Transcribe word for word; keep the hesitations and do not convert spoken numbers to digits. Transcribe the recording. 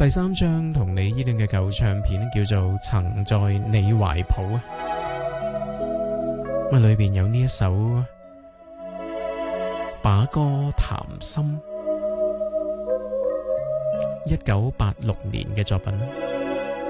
第三張同你依戀嘅舊唱片叫做《曾在你懷抱》啊，咁啊裏邊有呢一首把歌談心，一九八六年嘅作品。